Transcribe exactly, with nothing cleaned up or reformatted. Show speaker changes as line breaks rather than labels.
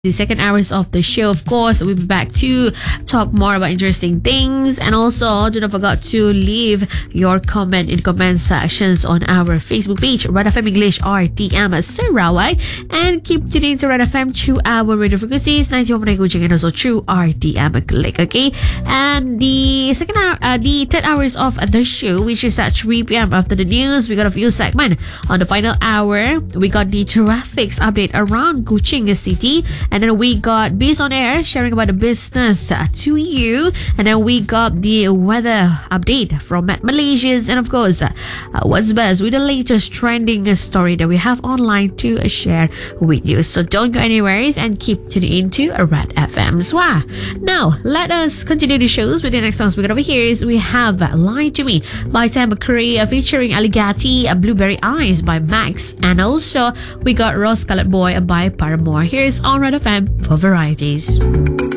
the second hours of the show. Of course, we'll be back to talk more about interesting things, and also do not forget to leave your comment in comment sections on our Facebook page, Red F M English R T M Sarawak, and keep tuning to Red F M through our radio frequencies ninety-one point nine Kuching and also through R T M Click. Okay, and the second hour, uh, the third hours of the show, which is at three p.m. after the news, we got a few segments. On the final hour, we got the traffic update around Kuching City. And then we got Biz on Air sharing about the business uh, to you. And then we got the weather update from Met Malaysians. And of course, uh, what's best with the latest trending story that we have online to uh, share with you. So don't go anywhere and keep tuning into Red F M as well. Now, let us continue the shows with the next songs we got over here. Is we have Lie to Me by Tam McCree uh, featuring Alligati, uh, Blueberry Eyes by Max. And also, we got Rose Colored Boy by Paramore. Here's on Red F M for varieties.